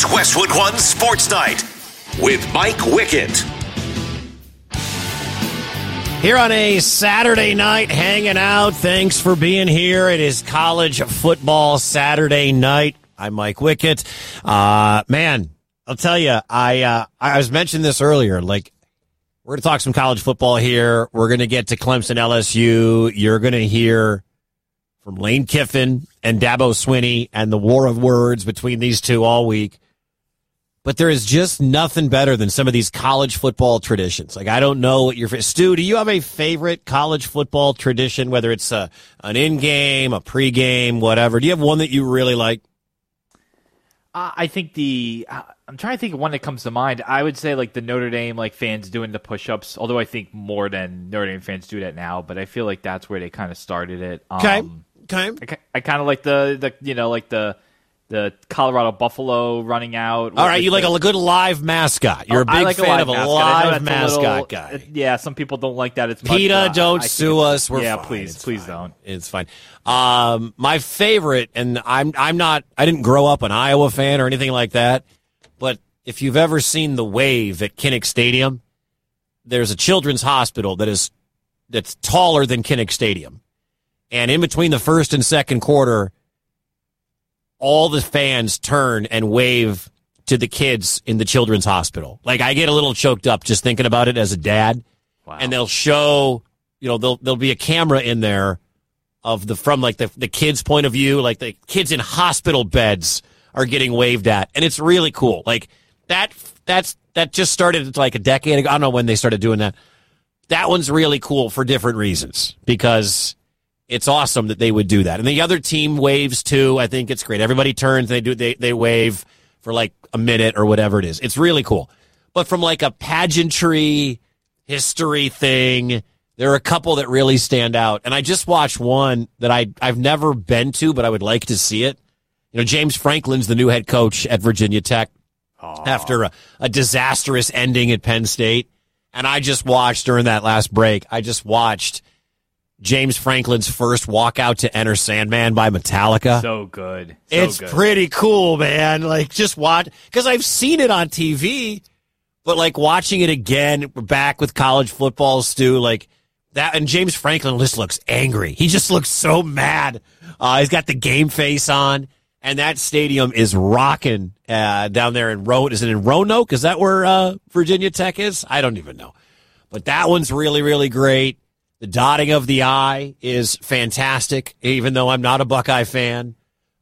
It's Westwood One Sports Night with Mike Wickett. Here on a Saturday night, hanging out. Thanks for being here. It is College Football Saturday night. I'm Mike Wickett. Man, I'll tell you, I was mentioning this earlier. Like, we're going to talk some college football here. We're going to get to Clemson LSU. You're going to hear from Lane Kiffin and Dabo Swinney and the war of words between these two all week. But there is just nothing better than some of these college football traditions. Like, I don't know what your Stu, do you have a favorite college football tradition, whether it's an in-game, a pre-game, whatever? Do you have one that you really like? I think I'm trying to think of one that comes to mind. I would say like the Notre Dame fans doing the push-ups, although I think more than Notre Dame fans do that now, but I feel like that's where they kind of started it. Okay. I kind of like the Colorado Buffalo running out. All right, you like a good live mascot. You're a big fan of a live mascot guy. Yeah, some people don't like that. It's PETA, don't sue us. We're yeah, fine. please don't. It's fine. My favorite, and I didn't grow up an Iowa fan or anything like that, but if you've ever seen the wave at Kinnick Stadium, there's a children's hospital that's taller than Kinnick Stadium, and in between the first and second quarter, all the fans turn and wave to the kids in the children's hospital. Like, I get a little choked up just thinking about it as a dad. Wow. And they'll show, there'll be a camera in there from the kids' point of view, like the kids in hospital beds are getting waved at. And it's really cool. Like, that just started like a decade ago. I don't know when they started doing that. That one's really cool for different reasons because it's awesome that they would do that. And the other team waves too. I think it's great. Everybody turns, they wave for like a minute or whatever it is. It's really cool. But from like a pageantry history thing, there are a couple that really stand out. And I just watched one that I've never been to, but I would like to see it. James Franklin's the new head coach at Virginia Tech after a disastrous ending at Penn State. And I just watched during that last break, James Franklin's first walkout to Enter Sandman by Metallica. So good. It's pretty cool, man. Like, just watch, because I've seen it on TV, but like watching it again, we're back with college football, Stu, like that. And James Franklin just looks angry. He just looks so mad. He's got the game face on, and that stadium is rocking down there in Is it in Roanoke? Is that where Virginia Tech is? I don't even know. But that one's really, really great. The dotting of the I is fantastic, even though I'm not a Buckeye fan.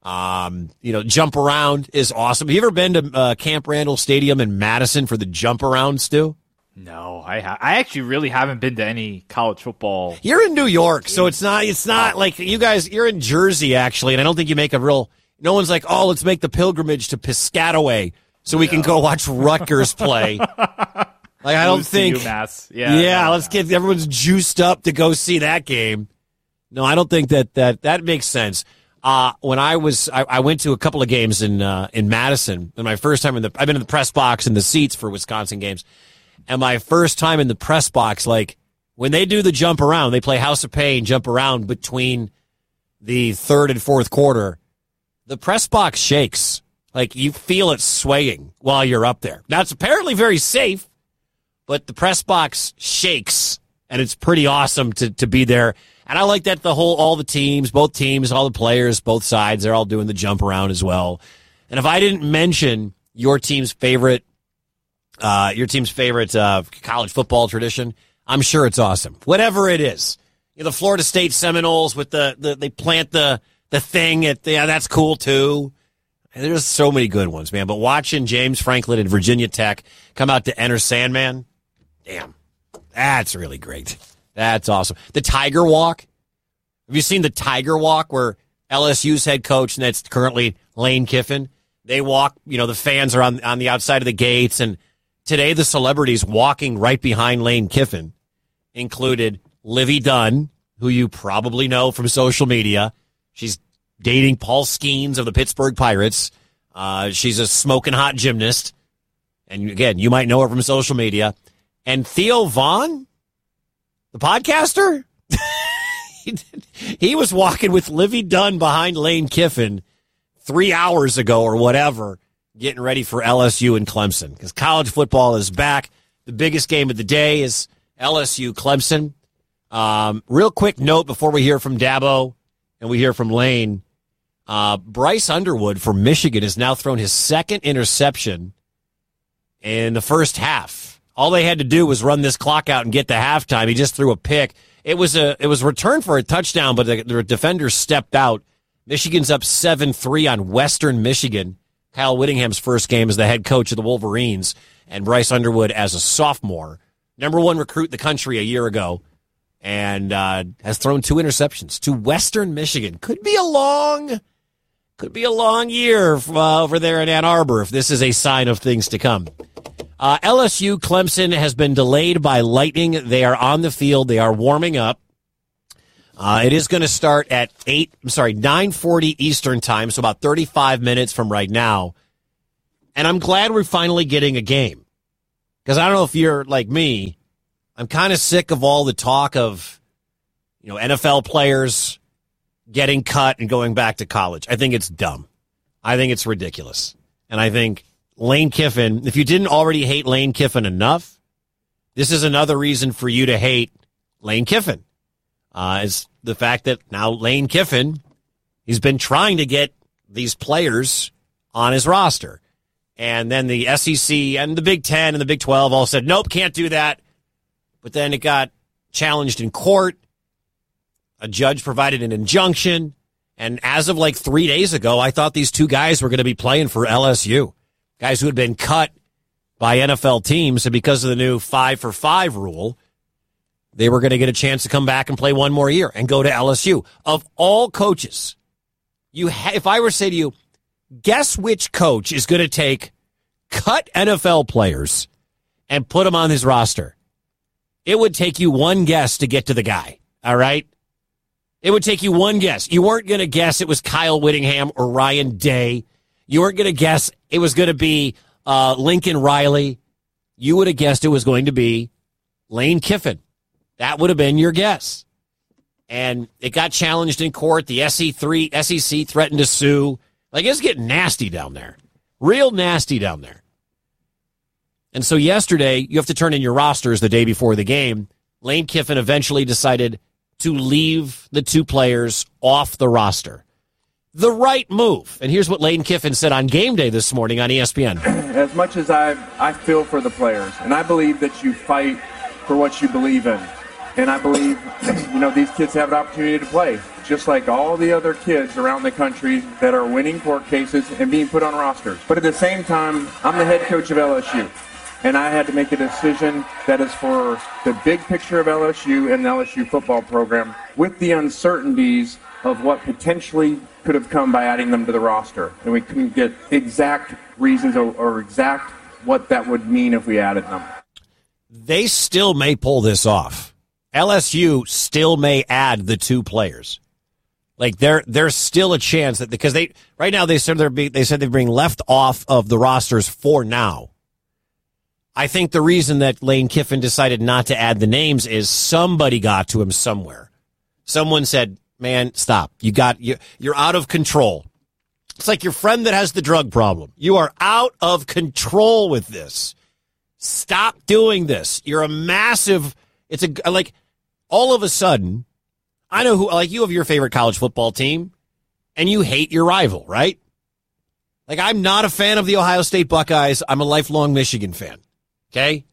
Jump around is awesome. Have you ever been to Camp Randall Stadium in Madison for the jump around, Stu? No, I actually really haven't been to any college football. You're in New York, so it's not like you guys, you're in Jersey, actually, and I don't think you make no one's like, oh, let's make the pilgrimage to Piscataway so we can go watch Rutgers play. Like, I don't think. UMass. Let's get everyone's juiced up to go see that game. No, I don't think that makes sense. When I went to a couple of games in Madison, and my first time I've been in the press box in the seats for Wisconsin games, and my first time in the press box, like when they do the jump around, they play House of Pain, jump around between the third and fourth quarter. The press box shakes, like you feel it swaying while you're up there. Now it's apparently very safe. But the press box shakes, and it's pretty awesome to be there. And I like that both teams, all the players, both sides, they're all doing the jump around as well. And if I didn't mention your team's favorite college football tradition, I'm sure it's awesome. Whatever it is. The Florida State Seminoles with they plant the thing that's cool too. And there's so many good ones, man. But watching James Franklin and Virginia Tech come out to Enter Sandman, damn, that's really great. That's awesome. The Tiger Walk. Have you seen the Tiger Walk where LSU's head coach, and that's currently Lane Kiffin, they walk, the fans are on the outside of the gates, and today the celebrities walking right behind Lane Kiffin included Livy Dunn, who you probably know from social media. She's dating Paul Skeens of the Pittsburgh Pirates. She's a smoking hot gymnast. And again, you might know her from social media. And Theo Vaughn, the podcaster, he was walking with Livy Dunn behind Lane Kiffin 3 hours ago or whatever. getting ready for LSU and Clemson because college football is back. The biggest game of the day is LSU-Clemson. Real quick note before we hear from Dabo and we hear from Lane. Bryce Underwood from Michigan has now thrown his second interception in the first half. All they had to do was run this clock out and get to halftime. He just threw a pick. It was returned for a touchdown, but the defender stepped out. Michigan's up 7-3 on Western Michigan. Kyle Whittingham's first game as the head coach of the Wolverines, and Bryce Underwood as a sophomore. Number one recruit in the country a year ago, and has thrown 2 interceptions to Western Michigan. Could be a long year over there in Ann Arbor if this is a sign of things to come. LSU Clemson has been delayed by lightning. They are on the field. They are warming up. It is going to start at 9:40 Eastern time, so about 35 minutes from right now. And I'm glad we're finally getting a game. Because I don't know if you're like me, I'm kind of sick of all the talk of, NFL players getting cut and going back to college. I think it's dumb. I think it's ridiculous. And I think Lane Kiffin, if you didn't already hate Lane Kiffin enough, this is another reason for you to hate Lane Kiffin. Is the fact that now Lane Kiffin, he's been trying to get these players on his roster. And then the SEC and the Big Ten and the Big 12 all said, nope, can't do that. But then it got challenged in court. A judge provided an injunction. And as of like 3 days ago, I thought these 2 guys were going to be playing for LSU. Guys who had been cut by NFL teams. And because of the new 5-for-5 rule, they were going to get a chance to come back and play one more year and go to LSU. Of all coaches, if I were to say to you, guess which coach is going to take cut NFL players and put them on his roster, it would take you one guess to get to the guy, all right? It would take you one guess. You weren't going to guess it was Kyle Whittingham or Ryan Day. You weren't going to guess it was going to be Lincoln Riley. You would have guessed it was going to be Lane Kiffin. That would have been your guess. And it got challenged in court. The SEC threatened to sue. Like, it's getting nasty down there. Real nasty down there. And so yesterday, you have to turn in your rosters the day before the game. Lane Kiffin eventually decided to leave the 2 players off the roster. The right move. And here's what Lane Kiffin said on game day this morning on ESPN. As much as I feel for the players, and I believe that you fight for what you believe in. And I believe, these kids have an opportunity to play, just like all the other kids around the country that are winning court cases and being put on rosters. But at the same time, I'm the head coach of LSU, and I had to make a decision that is for the big picture of LSU and the LSU football program with the uncertainties of what potentially could have come by adding them to the roster. And we couldn't get exact reasons or exact what that would mean if we added them. They still may pull this off. LSU still may add the 2 players. Like there's still a chance that because right now they said they're being left off of the rosters for now. I think the reason that Lane Kiffin decided not to add the names is somebody got to him somewhere. Someone said, "Man, stop! You're out of control." It's like your friend that has the drug problem. You are out of control with this. Stop doing this. You're a massive. All of a sudden, I know who, you have your favorite college football team, and you hate your rival, right? Like, I'm not a fan of the Ohio State Buckeyes. I'm a lifelong Michigan fan, okay?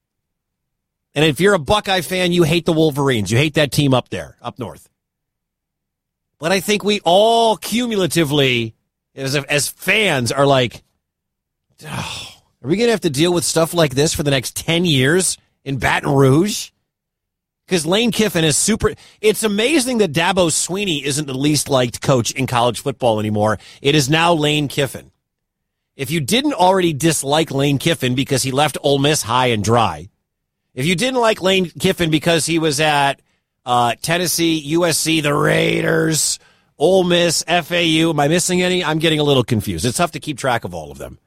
And if you're a Buckeye fan, you hate the Wolverines. You hate that team up there, up north. But I think we all cumulatively, as fans, are like, oh, are we going to have to deal with stuff like this for the next 10 years in Baton Rouge? Because Lane Kiffin is it's amazing that Dabo Swinney isn't the least liked coach in college football anymore. It is now Lane Kiffin. If you didn't already dislike Lane Kiffin because he left Ole Miss high and dry, if you didn't like Lane Kiffin because he was at Tennessee, USC, the Raiders, Ole Miss, FAU, am I missing any? I'm getting a little confused. It's tough to keep track of all of them.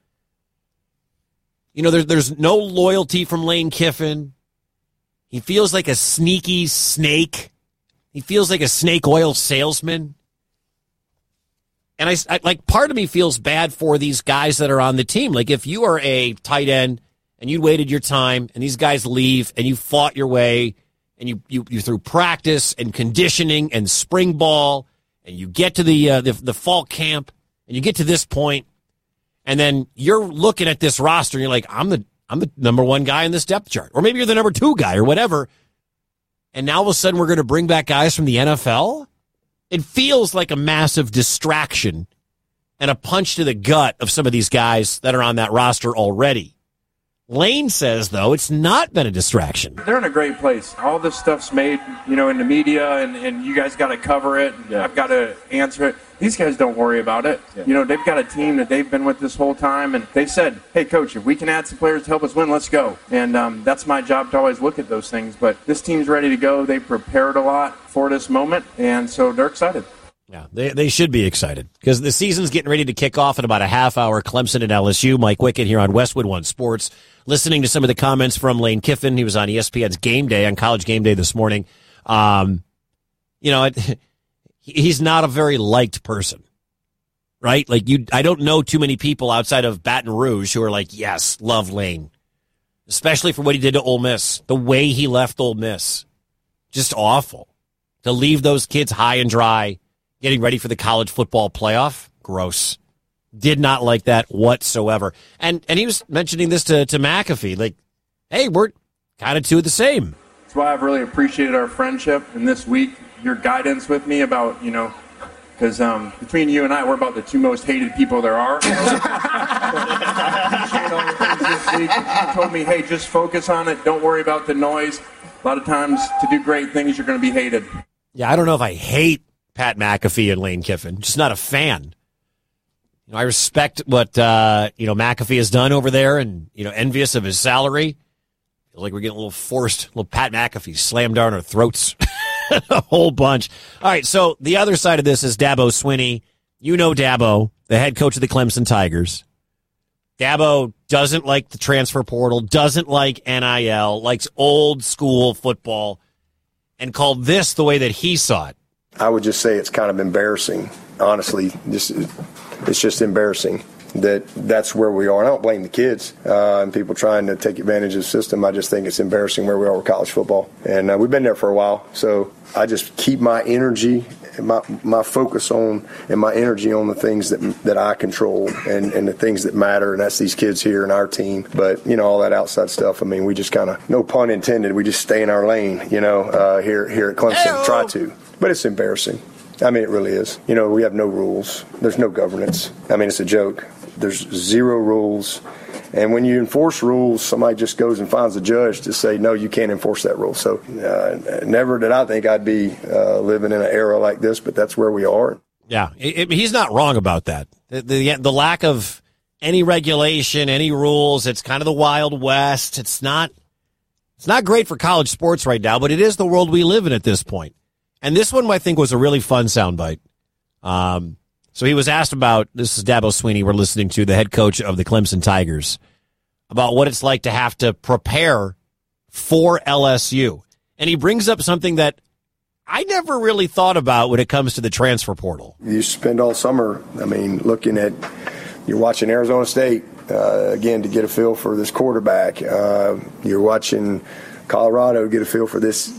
There's no loyalty from Lane Kiffin. He feels like a sneaky snake. He feels like a snake oil salesman. And I like, part of me feels bad for these guys that are on the team. Like, if you are a tight end and you waited your time and these guys leave and you fought your way and you through practice and conditioning and spring ball and you get to the fall camp and you get to this point and then you're looking at this roster and you're like, I'm the number one guy in this depth chart. Or maybe you're the number two guy or whatever. And now all of a sudden we're going to bring back guys from the NFL? It feels like a massive distraction and a punch to the gut of some of these guys that are on that roster already. Lane says, though, it's not been a distraction. They're in a great place. All this stuff's made, in the media, and you guys got to cover it. Yeah. I've got to answer it. These guys don't worry about it. Yeah. They've got a team that they've been with this whole time, and they said, hey, Coach, if we can add some players to help us win, let's go. And that's my job to always look at those things. But this team's ready to go. They prepared a lot for this moment, and so they're excited. Yeah, they should be excited because the season's getting ready to kick off in about a half hour. Clemson and LSU. Mike Wickett here on Westwood One Sports. Listening to some of the comments from Lane Kiffin. He was on ESPN's Game Day, on College Game Day this morning. He's not a very liked person, right? Like, I don't know too many people outside of Baton Rouge who are like, yes, love Lane, especially for what he did to Ole Miss. The way he left Ole Miss, just awful. To leave those kids high and dry, getting ready for the college football playoff, gross. Did not like that whatsoever. And he was mentioning this to McAfee, like, hey, we're kind of two of the same. That's why I've really appreciated our friendship, and this week, your guidance with me about, because between you and I, we're about the two most hated people there are. This week, you told me, hey, just focus on it. Don't worry about the noise. A lot of times, to do great things, you're going to be hated. Yeah, I don't know if I hate Pat McAfee and Lane Kiffin. Just not a fan. I respect what McAfee has done over there, and envious of his salary. Feels like we're getting a little Pat McAfee slammed down our throats, a whole bunch. All right, so the other side of this is Dabo Swinney. Dabo, the head coach of the Clemson Tigers. Dabo doesn't like the transfer portal, doesn't like NIL, likes old school football, and called this the way that he saw it. I would just say it's kind of embarrassing, honestly. It's just embarrassing that's where we are. And I don't blame the kids and people trying to take advantage of the system. I just think it's embarrassing where we are with college football. And we've been there for a while. So I just keep my energy, my focus on, and my energy on the things that I control and the things that matter. And that's these kids here and our team. But, all that outside stuff, we just kind of, no pun intended, we just stay in our lane, here at Clemson. Try to. But it's embarrassing. It really is. We have no rules. There's no governance. It's a joke. There's zero rules. And when you enforce rules, somebody just goes and finds a judge to say, no, you can't enforce that rule. So never did I think I'd be living in an era like this, but that's where we are. Yeah, he's not wrong about that. The lack of any regulation, any rules, it's kind of the Wild West. It's not great for college sports right now, but it is the world we live in at this point. And this one, I think, was a really fun soundbite. So he was asked about, this is Dabo Swinney we're listening to, the head coach of the Clemson Tigers, about what it's like to have to prepare for LSU. And he brings up something that I never really thought about when it comes to the transfer portal. You spend all summer, looking at, you're watching Arizona State, again, to get a feel for this quarterback. You're watching Colorado get a feel for this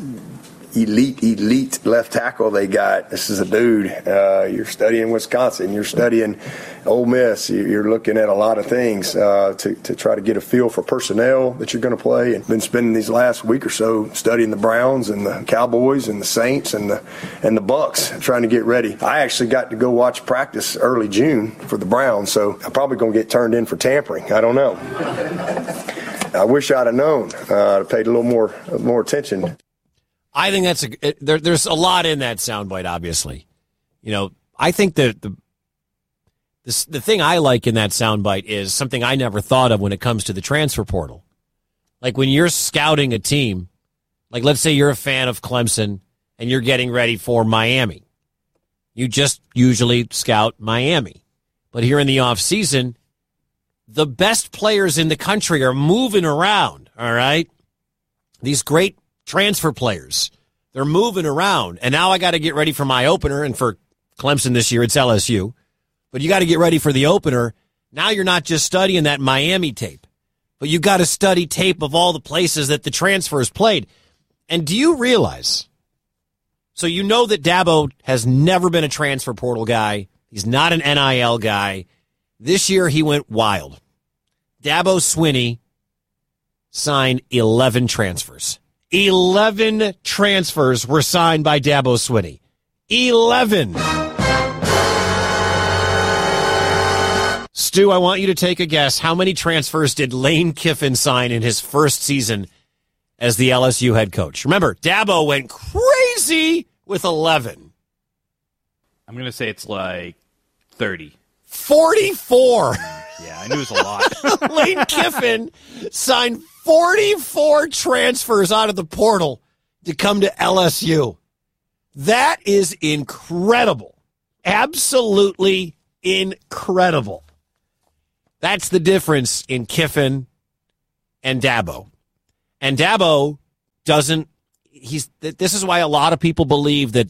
elite left tackle they got. This is a dude. You're studying Wisconsin. You're studying Ole Miss. You're looking at a lot of things to try to get a feel for personnel that you're going to play. And been spending these last week or so studying the Browns and the Cowboys and the Saints and the Bucks, trying to get ready. I actually got to go watch practice early June for the Browns, so I'm probably going to get turned in for tampering. I don't know. I wish I'd have known. I'd paid a little more attention. I think there's a lot in that soundbite, obviously. I think that the thing I like in that soundbite is something I never thought of when it comes to the transfer portal. Like when you're scouting a team, like let's say you're a fan of Clemson and you're getting ready for Miami. You just usually scout Miami. But here in the offseason, the best players in the country are moving around, all right? These great transfer players, they're moving around. And now I got to get ready for my opener, and for Clemson this year, it's LSU. But you got to get ready for the opener. Now you're not just studying that Miami tape, but you got to study tape of all the places that the transfers played. And do you realize, so you know that Dabo has never been a transfer portal guy. He's not an NIL guy. This year he went wild. Dabo Swinney signed 11 transfers. 11 transfers were signed by Dabo Swinney. 11. Stu, I want you to take a guess. How many transfers did Lane Kiffin sign in his first season as the LSU head coach? Remember, Dabo went crazy with 11. I'm going to say it's like 30. 44. Yeah, I knew it was a lot. Lane Kiffin signed 44 transfers out of the portal to come to LSU. That is incredible. Absolutely incredible. That's the difference in Kiffin and Dabo. And Dabo doesn't, this is why a lot of people believe that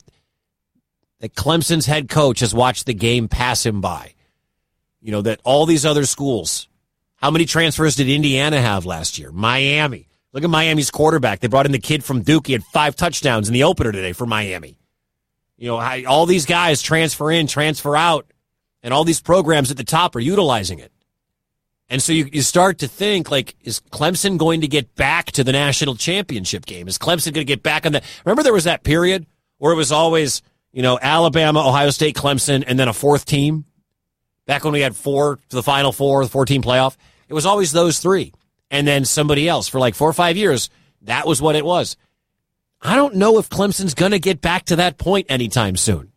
Clemson's head coach has watched the game pass him by. You know, that all these other schools, how many transfers did Indiana have last year? Miami. Look at Miami's quarterback. They brought in the kid from Duke. He had 5 touchdowns in the opener today for Miami. You know, all these guys transfer in, transfer out, and all these programs at the top are utilizing it. And so you start to think, like, is Clemson going to get back to the national championship game? Is Clemson going to get back on that? Remember there was that period where it was always, you know, Alabama, Ohio State, Clemson, and then a fourth team? Back when we had 4 to the Final Four, the 4-team playoff, it was always those 3. And then somebody else. For like 4 or 5 years, that was what it was. I don't know if Clemson's going to get back to that point anytime soon.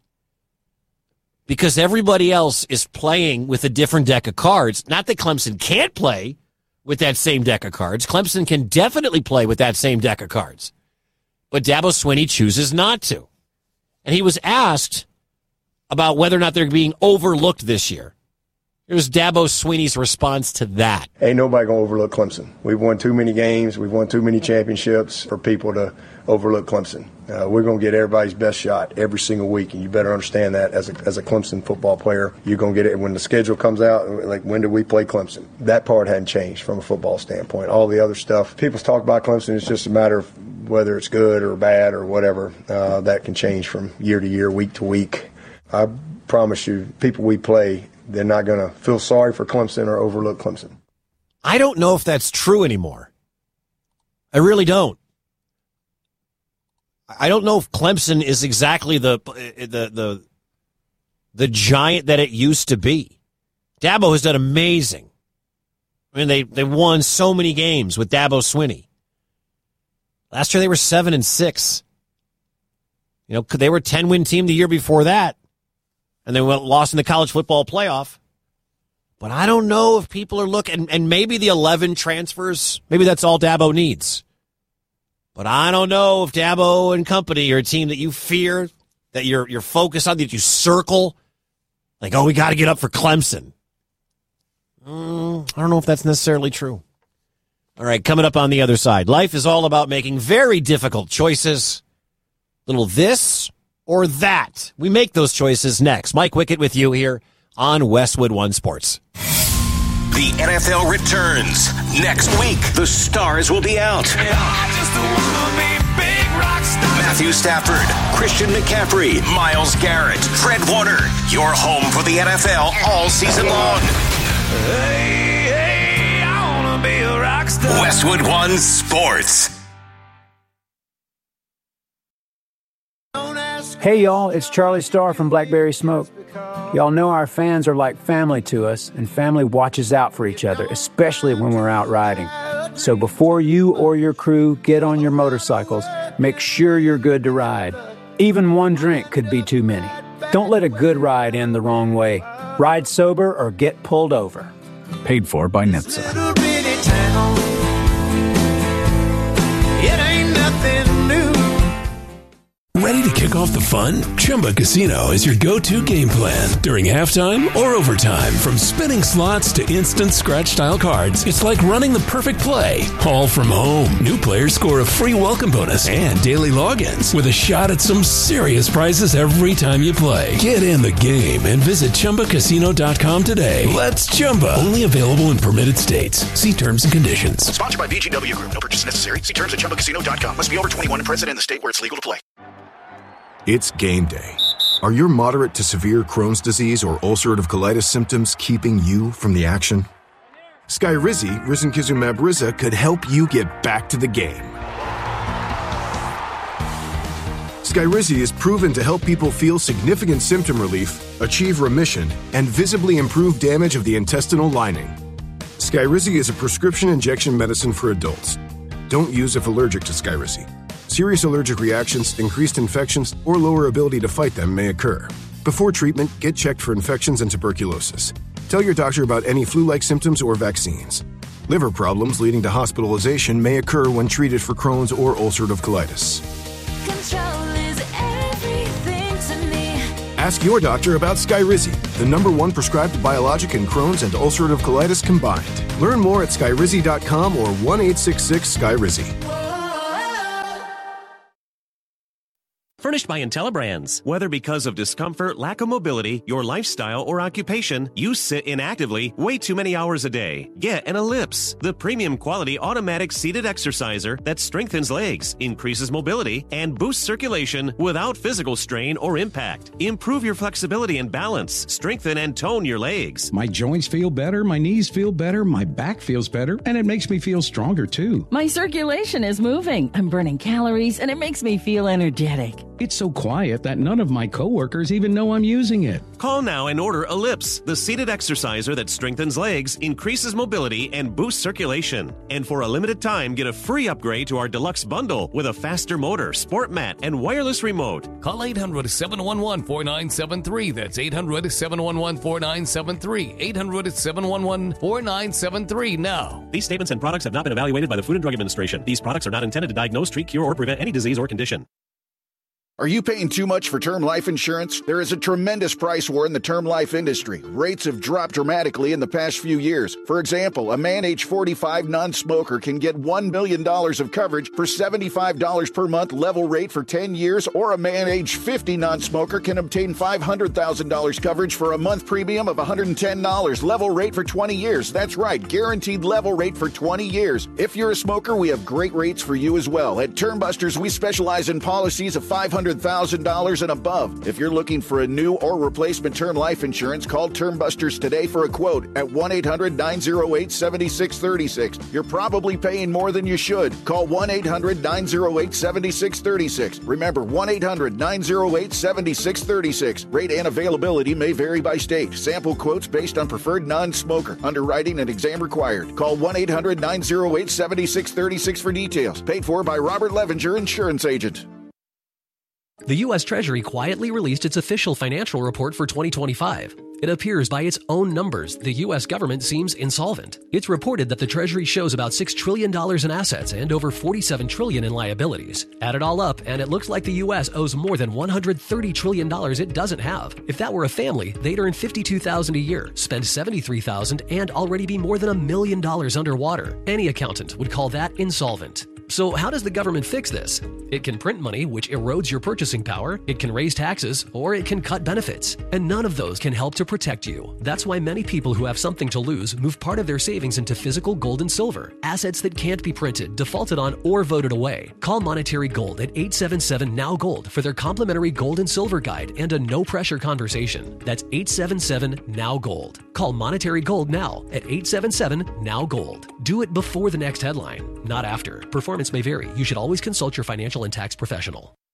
Because everybody else is playing with a different deck of cards. Not that Clemson can't play with that same deck of cards. Clemson can definitely play with that same deck of cards. But Dabo Swinney chooses not to. And he was asked about whether or not they're being overlooked this year. Here's Dabo Swinney's response to that. Ain't nobody going to overlook Clemson. We've won too many games. We've won too many championships for people to overlook Clemson. We're going to get everybody's best shot every single week, and you better understand that as a Clemson football player. You're going to get it when the schedule comes out, like when do we play Clemson? That part hadn't changed from a football standpoint. All the other stuff, people talk about Clemson, it's just a matter of whether it's good or bad or whatever. That can change from year to year, week to week. I promise you, people we play, they're not going to feel sorry for Clemson or overlook Clemson. I don't know if that's true anymore. I really don't. I don't know if Clemson is exactly the giant that it used to be. Dabo has done amazing. I mean, they won so many games with Dabo Swinney. Last year they were 7-6. You know, they were a 10-win team the year before that. And they lost in the college football playoff. But I don't know if people are looking, and maybe the 11 transfers, maybe that's all Dabo needs. But I don't know if Dabo and company are a team that you fear, that you're focused on, that you circle. Like, oh, we got to get up for Clemson. I don't know if that's necessarily true. All right, coming up on the other side. Life is all about making very difficult choices. Little this or that. We make those choices next. Mike Wickett with you here on Westwood One Sports. The NFL returns next week. The stars will be out. Matthew Stafford, Christian McCaffrey, Myles Garrett, Fred Warner. Your home for the NFL all season long. Hey, I wanna be a rock star. Westwood One Sports. Hey y'all, it's Charlie Starr from Blackberry Smoke. Y'all know our fans are like family to us, and family watches out for each other, especially when we're out riding. So before you or your crew get on your motorcycles, make sure you're good to ride. Even one drink could be too many. Don't let a good ride end the wrong way. Ride sober or get pulled over. Paid for by NHTSA. Ready to kick off the fun? Chumba Casino is your go-to game plan. During halftime or overtime, from spinning slots to instant scratch-style cards, it's like running the perfect play, all from home. New players score a free welcome bonus and daily logins with a shot at some serious prizes every time you play. Get in the game and visit ChumbaCasino.com today. Let's Chumba. Only available in permitted states. See terms and conditions. Sponsored by VGW Group. No purchase necessary. See terms at ChumbaCasino.com. Must be over 21 and present in the state where it's legal to play. It's game day. Are your moderate to severe Crohn's disease or ulcerative colitis symptoms keeping you from the action? Skyrizi, risankizumab Riza, could help you get back to the game. Skyrizi is proven to help people feel significant symptom relief, achieve remission, and visibly improve damage of the intestinal lining. Skyrizi is a prescription injection medicine for adults. Don't use if allergic to Skyrizi. Serious allergic reactions, increased infections, or lower ability to fight them may occur. Before treatment, get checked for infections and tuberculosis. Tell your doctor about any flu-like symptoms or vaccines. Liver problems leading to hospitalization may occur when treated for Crohn's or ulcerative colitis. Control is everything to me. Ask your doctor about Skyrizi, the #1 prescribed biologic in Crohn's and ulcerative colitis combined. Learn more at skyrizi.com or 1-866-SKYRIZI. Furnished by IntelliBrands. Whether because of discomfort, lack of mobility, your lifestyle, or occupation, you sit inactively way too many hours a day. Get an Ellipse, the premium quality automatic seated exerciser that strengthens legs, increases mobility, and boosts circulation without physical strain or impact. Improve your flexibility and balance. Strengthen and tone your legs. My joints feel better, my knees feel better, my back feels better, and it makes me feel stronger too. My circulation is moving. I'm burning calories, and it makes me feel energetic. It's so quiet that none of my coworkers even know I'm using it. Call now and order Ellipse, the seated exerciser that strengthens legs, increases mobility, and boosts circulation. And for a limited time, get a free upgrade to our deluxe bundle with a faster motor, sport mat, and wireless remote. Call 800-711-4973. That's 800-711-4973. 800-711-4973 now. These statements and products have not been evaluated by the Food and Drug Administration. These products are not intended to diagnose, treat, cure, or prevent any disease or condition. Are you paying too much for term life insurance? There is a tremendous price war in the term life industry. Rates have dropped dramatically in the past few years. For example, a man age 45 non-smoker can get $1 million of coverage for $75 per month level rate for 10 years, or a man age 50 non-smoker can obtain $500,000 coverage for a month premium of $110 level rate for 20 years. That's right, guaranteed level rate for 20 years. If you're a smoker, we have great rates for you as well. At Term Busters, we specialize in policies of $500,000 and above. If you're looking for a new or replacement term life insurance, call Term Busters today for a quote at 1-800-908-7636. You're probably paying more than you should. Call 1-800-908-7636. Remember, 1-800-908-7636. Rate and availability may vary by state. Sample quotes based on preferred non-smoker. Underwriting and exam required. Call 1-800-908-7636 for details. Paid for by Robert Levenger, insurance agent. The U.S. Treasury quietly released its official financial report for 2025. It appears by its own numbers the U.S. government seems insolvent. It's reported that the Treasury shows about $6 trillion in assets and over $47 trillion in liabilities. Add it all up, and it looks like the U.S. owes more than $130 trillion it doesn't have. If that were a family, they'd earn $52,000 a year, spend $73,000, and already be more than $1 million underwater. Any accountant would call that insolvent. So how does the government fix this? It can print money, which erodes your purchasing power, it can raise taxes, or it can cut benefits. And none of those can help to protect you. That's why many people who have something to lose move part of their savings into physical gold and silver, assets that can't be printed, defaulted on, or voted away. Call Monetary Gold at 877-NOW-GOLD for their complimentary gold and silver guide and a no-pressure conversation. That's 877-NOW-GOLD. Call Monetary Gold now at 877-NOW-GOLD. Do it before the next headline, not after. Performance may vary. You should always consult your financial and tax professional.